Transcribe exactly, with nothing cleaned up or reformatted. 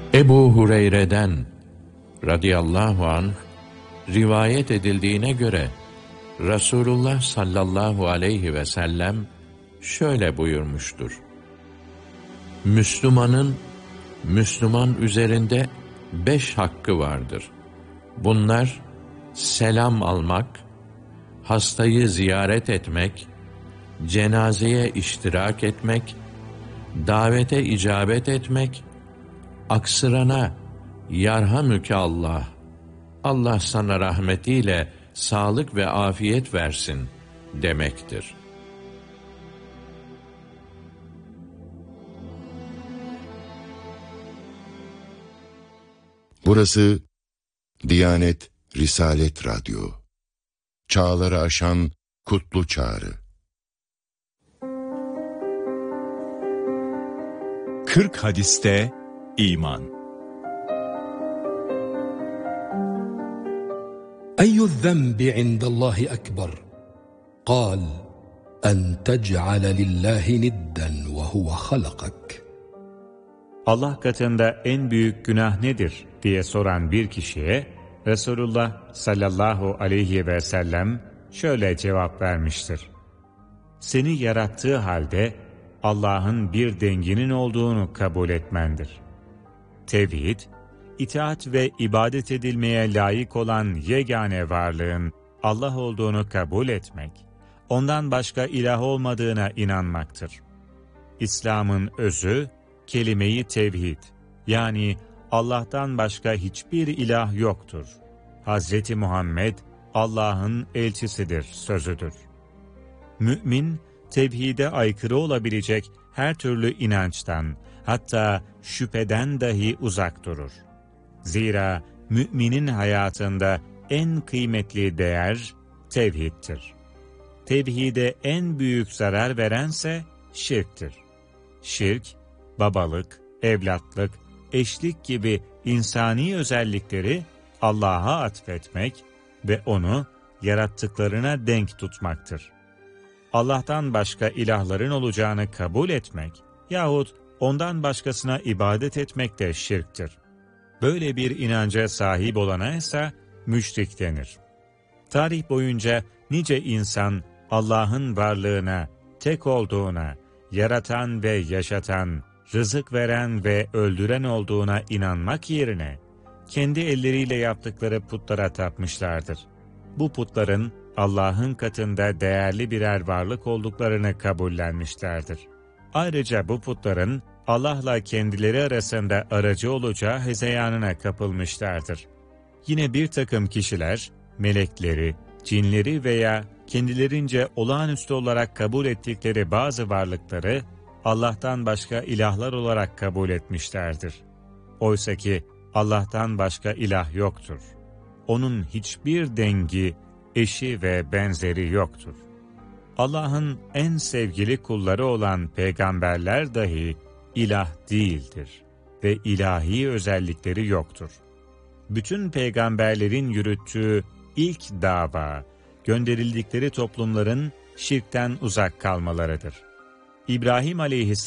Ebu Hureyre'den radıyallahu anh rivayet edildiğine göre Resulullah sallallahu aleyhi ve sellem şöyle buyurmuştur: Müslümanın Müslüman üzerinde beş hakkı vardır. Bunlar selam almak, hastayı ziyaret etmek, cenazeye iştirak etmek, davete icabet etmek, aksırana yarhamüke Allah, Allah sana rahmetiyle sağlık ve afiyet versin demektir. Burası Diyanet Risalet Radyo. Çağları aşan kutlu çağrı. kırk hadiste iman. Eyyü zenbi indallahi ekber. Kal, en tec'ale lillahi nidden ve huve halakak. Allah katında en büyük günah nedir diye soran bir kişiye Resulullah sallallahu aleyhi ve sellem şöyle cevap vermiştir: Seni yarattığı halde Allah'ın bir denginin olduğunu kabul etmendir. Tevhid, itaat ve ibadet edilmeye layık olan yegane varlığın Allah olduğunu kabul etmek, ondan başka ilah olmadığına inanmaktır. İslam'ın özü, kelime-i tevhid, yani Allah'tan başka hiçbir ilah yoktur. Hazreti Muhammed, Allah'ın elçisidir sözüdür. Mümin, tevhide aykırı olabilecek her türlü inançtan, hatta şüpheden dahi uzak durur. Zira müminin hayatında en kıymetli değer tevhiddir. Tevhide en büyük zarar verense şirktir. Şirk, babalık, evlatlık, eşlik gibi insani özellikleri Allah'a atfetmek ve onu yarattıklarına denk tutmaktır. Allah'tan başka ilahların olacağını kabul etmek yahut ondan başkasına ibadet etmek de şirktir. Böyle bir inanca sahip olana ise müşrik denir. Tarih boyunca nice insan Allah'ın varlığına, tek olduğuna, yaratan ve yaşatan, rızık veren ve öldüren olduğuna inanmak yerine kendi elleriyle yaptıkları putlara tapmışlardır. Bu putların Allah'ın katında değerli birer varlık olduklarını kabullenmişlerdir. Ayrıca bu putların Allah'la kendileri arasında aracı olacağı hezeyanına kapılmışlardır. Yine bir takım kişiler, melekleri, cinleri veya kendilerince olağanüstü olarak kabul ettikleri bazı varlıkları Allah'tan başka ilahlar olarak kabul etmişlerdir. Oysa ki Allah'tan başka ilah yoktur. Onun hiçbir dengi, eşi ve benzeri yoktur. Allah'ın en sevgili kulları olan peygamberler dahi ilah değildir ve ilahi özellikleri yoktur. Bütün peygamberlerin yürüttüğü ilk dava, gönderildikleri toplumların şirkten uzak kalmalarıdır. İbrahim aleyhisselam